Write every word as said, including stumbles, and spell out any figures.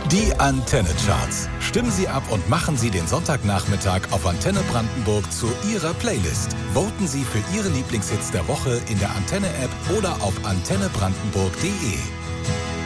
Die Antenne Charts. Stimmen Sie ab und machen Sie den Sonntagnachmittag auf Antenne Brandenburg zu Ihrer Playlist. Voten Sie für Ihre Lieblingshits der Woche in der Antenne-App oder auf antenne brandenburg punkt de.